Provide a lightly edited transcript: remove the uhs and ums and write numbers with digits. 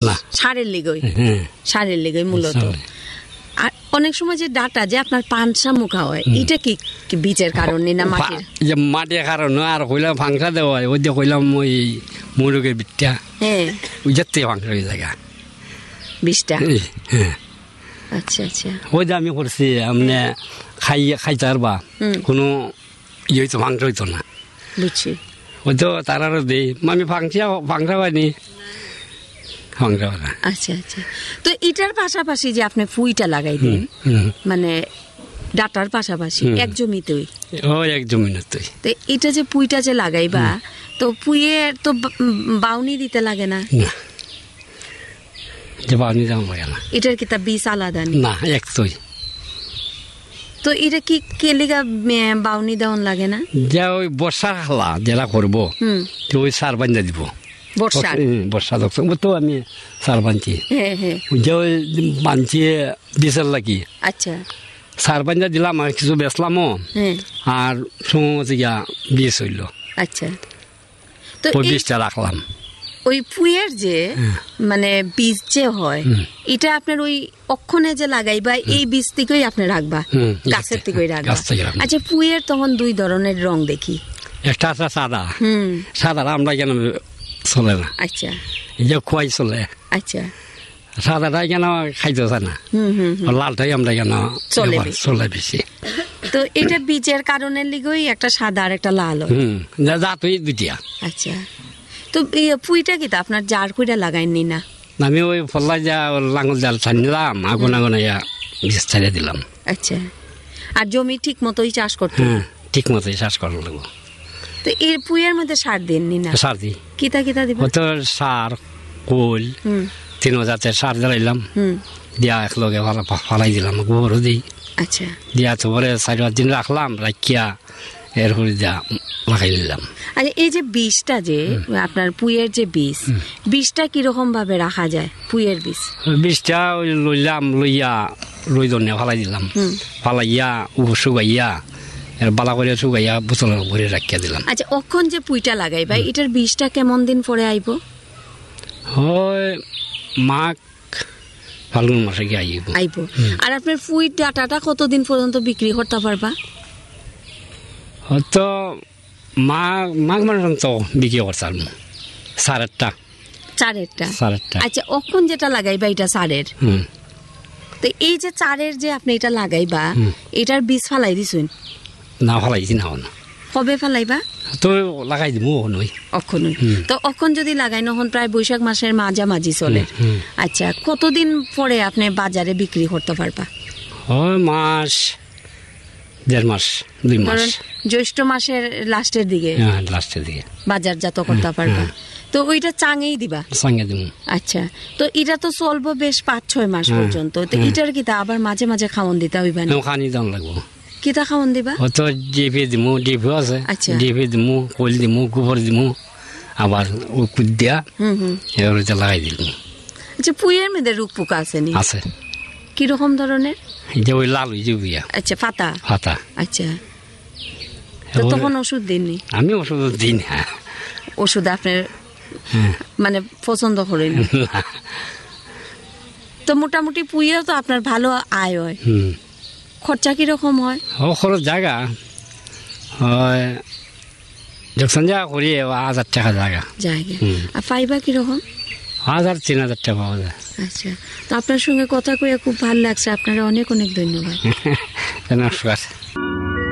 সারের লিগই মূলত। আর অনেক সময় যে ডাটা যে আপনার পানসা মুখা হয়, এটা কি বীজের কারণে না মাটির? মাটির কারণে। আর কইলাম ফাংসা দেওয়া হয়, ওই যে কইলাম ওই মুরগের বিটটা, ওই যাতে ফাংসা হয়ে জায়গা বিষটা। হ্যাঁ, আচ্ছা আচ্ছা। ওই যে আমি করছি আপনি খাইতে পারবা, কোনো ইয়ে হইতো ফাংসা হইতো না। বুঝছি। ওই তো তার আরো দিই আমি ফাংসা পাইনি। আচ্ছা আচ্ছা। তো এটার পাশাপাশি যে আপনি ফুইটা লাগাই দিন, মানে ডাটার পাশাপাশি এক জমিতেই? এক জমিতেই। তো এটা যে পুইটা যে লাগাইবা, তো পুইয়ের তো বাউনি দিতে লাগে না? বাউনি দেওয়া লাগে না। এটার কি তা বীজ আলাদা না? একটাই। তো এটা কি কেলিগা বাউনি দেওয়ান লাগে না? যে ওই বর্ষা খালা যেটা করবো ওই সার বান্ধা দিব। বর্ষা তো আমি সার বানছি, যে ওই বানছি বিচের লাগি। আচ্ছা। সার বান্ধা দিলাম আর কিছু বেচলামও, আর সময় গিয়া বীজ হইল। আচ্ছা। তো ওই বীজটা রাখলাম। ওই পুইয়ের যে মানে বীজ যে হয়, এটা আপনার ওই অক্ষণে যে লাগাইবা এই বীজ থেকেই আপনি রাখবা, গাছের থেকেই রাখবা। আচ্ছা, পুইয়ের তখন দুই ধরনের রং দেখি, একটা আছে সাদা। সাদা আমরা কেন চলে না। আচ্ছা। যে খোয়াই চলে। আচ্ছা। সাদাটাই কেন খাইতে চায় না, লালটাই আমরা কেন চলে বেশি। তো এটা বীজের কারণের লিগেই একটা সাদা আর একটা লাল। জাতই দুটিয়া। আচ্ছা। তো পুইটা কি আপনার জার কইরা লাগাইনি না? আমি ওই ফল্লা যা লাঙ্গল জাল ছাড়লাম, আগুন বীজ ছাড়িয়ে দিলাম। আচ্ছা। আর জমি ঠিক মতোই চাষ করতে? ঠিক মতোই চাষ করা লাগবো। তো এই পুইয়ের মধ্যে সার দেননি না? সার দিই। কিতা দিব? তো সার, কোল, 3 জাতের সার দিলাম, দিয়া একলগে ফালাই দিলাম, গোবরও দিই। আচ্ছা। দিয়া তারপরে 4-5 দিন রাখলাম, রাখিয়া এরপরে দিয়া লাগাই দিলাম। আচ্ছা, এই যে বীজটা যে আপনার পুইয়ের যে বীজটা কিরকম ভাবে রাখা যায়? পুইয়ের বীজটা ওই লইয়া রইদনে ফালাই দিলাম, ফালাইয়া শুকাইয়া বালা করে শুকাইয়া বোতলের ভরে রাখিয়া দিলাম। আচ্ছা, অখন যে পুইটা লাগাইবা এটার বীজটা কেমন দিন পরে আইব? হয় মাঘ ফাল্গুন মাসে গিয়ে আইব। আর আপনার পুইর ডাটাটা কতদিন পর্যন্ত বিক্রি করতে পারবা? হয়তো মাঘ মাস তো বিক্রি করতাম। চারেরটা। আচ্ছা, অখন যেটা লাগাইবা এটা চারের। তো এই যে চারের যে আপনি এটা লাগাইবা, এটার বীজ ফালাই দিছুন? না, ফালাইছি না। কবে ফালাইবা? তো লাগাই দিব অখনই। তো অখন যদি লাগাই নহন প্রায় বৈশাখ মাসের মাঝামাঝি চলে। আচ্ছা, কতদিন পরে আপনি বাজারে বিক্রি করতে পারবা? মাস, 1.5 মাস, 2 মাস। জ্যৈষ্ঠ মাসের লাস্টের দিকে বাজারজাত করতে পারবা। তো ওইটা চাঙেই দিবা? চাঙে দিব। আচ্ছা। তো এটা তো চলবো বেশ 5-6 মাস পর্যন্ত। তো এটার কি আবার মাঝে মাঝে খাওয়ান দিতে হইবা না? খানি দাম লাগবো। কিতা খাওয়ান দিবা? তো ডিপি দিমু, ডিপি আছে। ডিপি দিমু, কোল দিমু, গোবর দিমু, আবার কুদ দিয়া এগুলো লাগাই দিলাম। আচ্ছা, পুইয়ের মধ্যে রোগ পোকা আছে নি? আছে। কিরকম ধরনের? যে ওই লাল হয়ে যাবি। আচ্ছা, পাতা। আচ্ছা। তো তখন ওষুধ দিননি? আমি ওষুধ দিই না। ওষুধ আপনার মানে পছন্দ করেন? তো মোটামুটি পুইয়েও তো আপনার ভালো আয় হয়। খরচা কিরকম হয়? খরচ জায়গা হয় যখন যা করি 1000 টাকা জায়গা। আর পাইবা কিরকম? 1000-3000 টাকা পাওয়া যায়। আচ্ছা। তো আপনার সঙ্গে কথা কইয়া খুব ভালো লাগছে। আপনারা অনেক অনেক ধন্যবাদ। নমস্কার।